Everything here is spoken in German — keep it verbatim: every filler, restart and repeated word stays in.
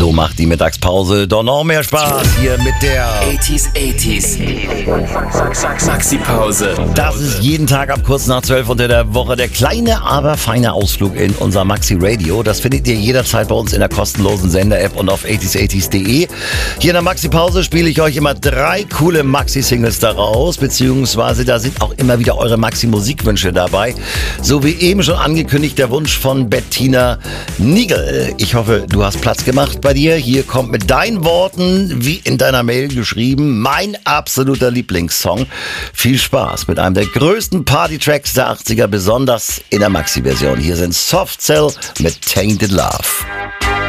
So macht die Mittagspause doch noch mehr Spaß hier mit der achtziger, achtziger Maxi-Pause. Das ist jeden Tag ab kurz nach zwölf unter der Woche der kleine, aber feine Ausflug in unser Maxi Radio. Das findet ihr jederzeit bei uns in der kostenlosen Sender-App und auf achtziger achtziger punkt de. Hier in der Maxi-Pause spiele ich euch immer drei coole Maxi-Singles daraus, beziehungsweise da sind auch immer wieder eure Maxi-Musikwünsche dabei. So wie eben schon angekündigt der Wunsch von Bettina Nigel. Ich hoffe, du hast Platz gemacht bei dir. Hier kommt mit deinen Worten, wie in deiner Mail geschrieben, mein absoluter Lieblingssong. Viel Spaß mit einem der größten Party-Tracks der achtziger, besonders in der Maxi-Version. Hier sind Soft Cell mit Tainted Love.